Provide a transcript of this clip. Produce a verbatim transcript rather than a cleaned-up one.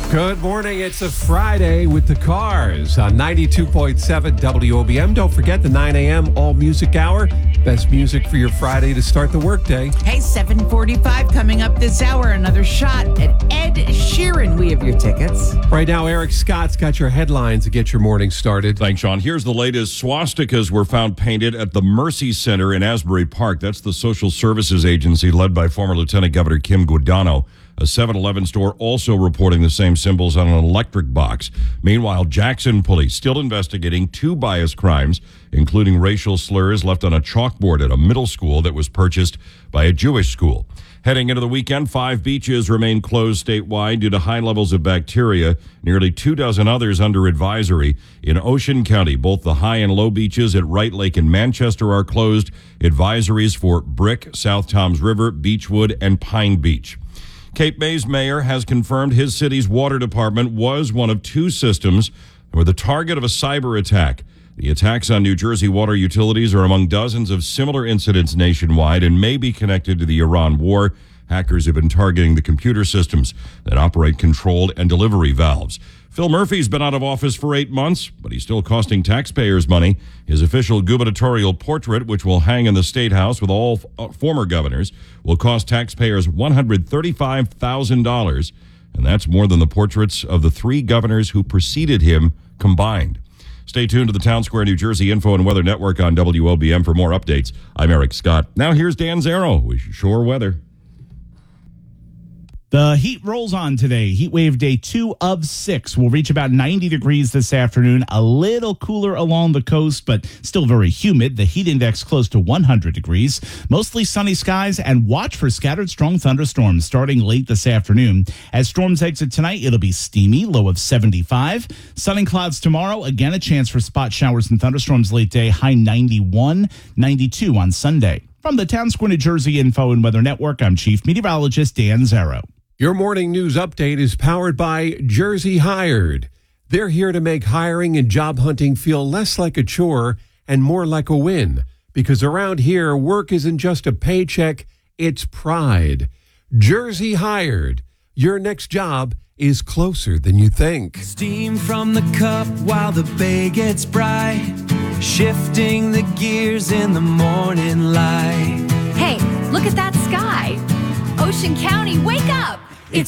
Good morning. It's a Friday with the Cars on ninety-two point seven W O B M. Don't forget the nine a.m. All Music Hour. Best music for your Friday to start the workday. Hey, seven forty-five coming up this hour. Another shot at Ed Sheeran. We have your tickets. Right now, Eric Scott's got your headlines to get your morning started. Thanks, Sean. Here's the latest. Swastikas were found painted at the Mercy Center in Asbury Park. That's the social services agency led by former Lieutenant Governor Kim Guadagno. A seven eleven store also reporting the same symbols on an electric box. Meanwhile, Jackson police still investigating two bias crimes, including racial slurs left on a chalkboard at a middle school that was purchased by a Jewish school. Heading into the weekend, five beaches remain closed statewide due to high levels of bacteria. Nearly two dozen others under advisory. In Ocean County, both the high and low beaches at Wright Lake and Manchester are closed. Advisories for Brick, South Toms River, Beechwood, and Pine Beach. Cape May's mayor has confirmed his city's water department was one of two systems that were the target of a cyber attack. The attacks on New Jersey water utilities are among dozens of similar incidents nationwide and may be connected to the Iran war. Hackers have been targeting the computer systems that operate control and delivery valves. Phil Murphy's been out of office for eight months, but he's still costing taxpayers money. His official gubernatorial portrait, which will hang in the State House with all f- former governors, will cost taxpayers one hundred thirty-five thousand dollars, and that's more than the portraits of the three governors who preceded him combined. Stay tuned to the Town Square, New Jersey Info and Weather Network on W O B M for more updates. I'm Eric Scott. Now here's Dan Zarrow with Shore Weather. The heat rolls on today. Heat wave day two of six. We'll reach about ninety degrees this afternoon. A little cooler along the coast, but still very humid. The heat index close to one hundred degrees. Mostly sunny skies, and watch for scattered strong thunderstorms starting late this afternoon. As storms exit tonight, it'll be steamy, low of seventy-five. Sun and clouds tomorrow. Again, a chance for spot showers and thunderstorms late day. High ninety-one, ninety-two on Sunday. From the Town Square, New Jersey Info and Weather Network, I'm Chief Meteorologist Dan Zarrow. Your morning news update is powered by Jersey Hired. They're here to make hiring and job hunting feel less like a chore and more like a win. Because around here, work isn't just a paycheck, it's pride. Jersey Hired. Your next job is closer than you think. Steam from the cup while the bay gets bright. Shifting the gears in the morning light. Hey, look at that sky. Ocean County, wake up!